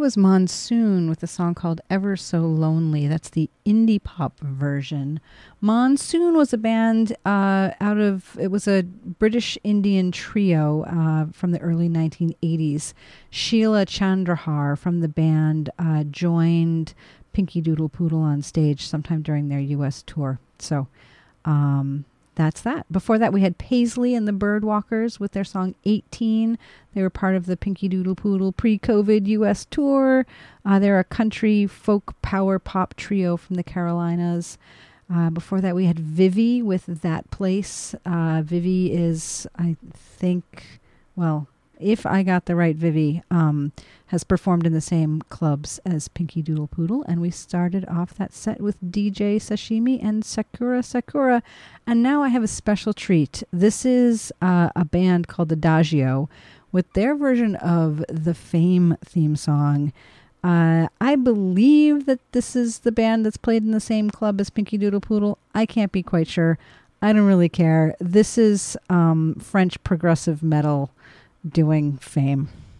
was Monsoon with a song called Ever So Lonely. That's the indie pop version. Monsoon was a band it was a British Indian trio from the early 1980s. Sheila Chandrahar from the band joined Pinky Doodle Poodle on stage sometime during their U.S. tour. So that's that. Before that, we had Paisley and the Birdwalkers with their song 18. They were part of the Pinky Doodle Poodle pre-COVID U.S. tour. They're a country folk power pop trio from the Carolinas. Before that, we had Vivi with That Place. Vivi is, I think, well, if I got the right Vivi, has performed in the same clubs as Pinky Doodle Poodle. And we started off that set with DJ Sashimi and Sakura Sakura. And now I have a special treat. This is a band called Adagio with their version of the Fame theme song. I believe that this is the band that's played in the same club as Pinky Doodle Poodle. I can't be quite sure. I don't really care. This is French progressive metal doing Fame.